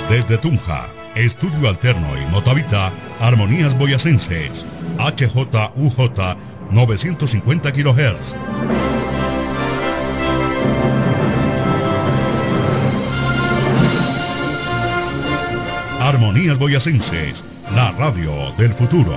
Desde Tunja, Estudio Alterno y Motavita, Armonías Boyacenses, HJUJ 950 kHz. Armonías Boyacenses, la radio del futuro.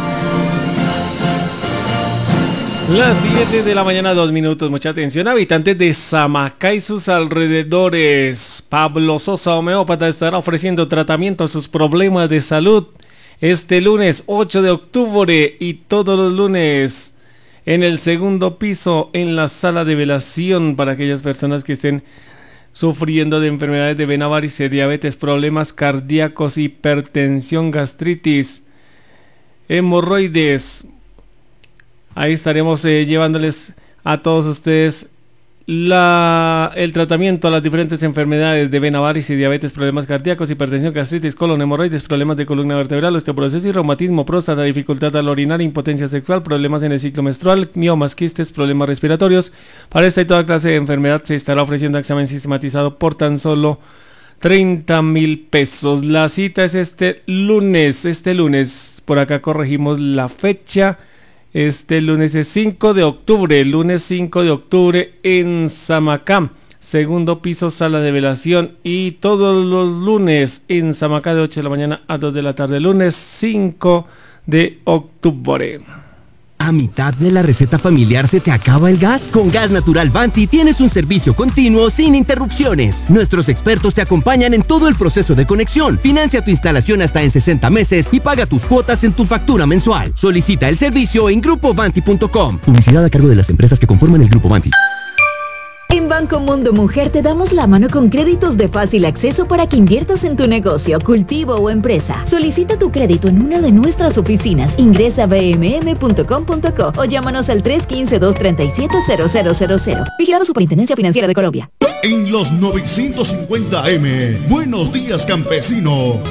Las 7 de la mañana, 2 minutos. Mucha atención, habitantes de Samacá y sus alrededores. Pablo Sosa, homeópata, estará ofreciendo tratamiento a sus problemas de salud este lunes 8 de octubre y todos los lunes en el segundo piso en la sala de velación para aquellas personas que estén sufriendo de enfermedades de vena, varices, diabetes, problemas cardíacos, hipertensión, gastritis, hemorroides. Ahí estaremos llevándoles a todos ustedes el tratamiento a las diferentes enfermedades de vena, varices, diabetes, problemas cardíacos, hipertensión, gastritis, colon, hemorroides, problemas de columna vertebral, osteoporosis, reumatismo, próstata, dificultad al orinar, impotencia sexual, problemas en el ciclo menstrual, miomas, quistes, problemas respiratorios. Para esta y toda clase de enfermedad se estará ofreciendo examen sistematizado por tan solo 30,000 pesos. La cita es este lunes, por acá corregimos la fecha. Este lunes es 5 de octubre, lunes 5 de octubre en Samacá, segundo piso, sala de velación, y todos los lunes en Samacá de 8 de la mañana a 2 de la tarde, lunes 5 de octubre. ¿A mitad de la receta familiar se te acaba el gas? Con Gas Natural Vanti tienes un servicio continuo sin interrupciones. Nuestros expertos te acompañan en todo el proceso de conexión. Financia tu instalación hasta en 60 meses y paga tus cuotas en tu factura mensual. Solicita el servicio en grupovanti.com. Publicidad a cargo de las empresas que conforman el Grupo Vanti. En Banco Mundo Mujer te damos la mano con créditos de fácil acceso para que inviertas en tu negocio, cultivo o empresa. Solicita tu crédito en una de nuestras oficinas. Ingresa a bmm.com.co o llámanos al 315-237-0000. Vigilado Superintendencia Financiera de Colombia. En los 950M, buenos días, campesino.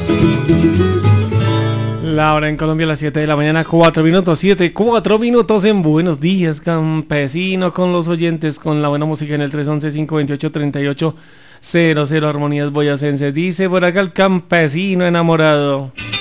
La hora en Colombia, las 7 de la mañana, 4 minutos, 4 minutos en Buenos Días, campesino, con los oyentes, con la buena música en el 311-528-3800, Armonías Boyacenses. Dice por acá el campesino enamorado.